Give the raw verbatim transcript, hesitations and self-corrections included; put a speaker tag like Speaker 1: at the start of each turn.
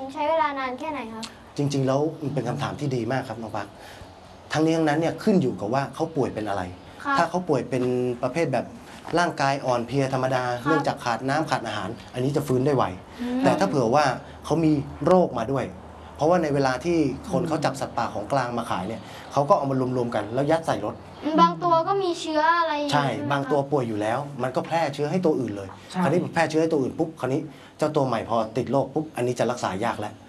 Speaker 1: ใช้เวลานานแค่ไหนครับ
Speaker 2: จริงๆแล้วมันเป็นคำถามที่ดีมากครับน้องปักทั้งนี้ทั้งนั้นเนี่ยขึ้นอยู่กับว่าเขาป่วยเป็นอะไรถ้าเขาป่วยเป็นประเภทแบบร่างกายอ่อนเพลียธรรมดาเนื่องจากขาดน้ำขาดอาหารอันนี้จะฟื้นได้ไวแต่ถ้าเผื่อว่าเขามีโรคมาด้วยเพราะว่าในเวลาที่คนเขาจับสัตว์ป่าของกลางมาขายเนี่ยเขาก็เอามารวมๆกันแล้วยัดใส่รถ
Speaker 1: บางตัวก็มีเชื้ออะไร
Speaker 2: ใช่บางตัวป่วยอยู่แล้วมันก็แพร่เชื้อให้ตัวอื่นเลยคราวนี้แพร่เชื้อให้ตัวอื่นปุ๊บคราวนี้เจ้าตัวใหม่พอติดโรคปุ๊บอันนี้จะรักษายากแล้ว